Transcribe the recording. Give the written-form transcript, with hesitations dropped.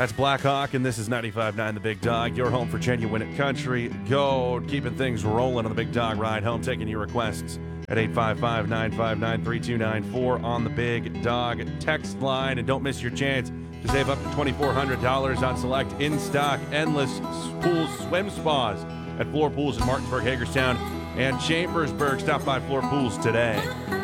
That's Black Hawk, and this is 95.9 The Big Dog, your home for genuine country gold, keeping things rolling on the Big Dog Ride Home, taking your requests at 855-959-3294 on the Big Dog text line. And don't miss your chance to save up to $2,400 on select in-stock endless pool swim spas at Floor Pools in Martinsburg, Hagerstown, and Chambersburg. Stop by Floor Pools today.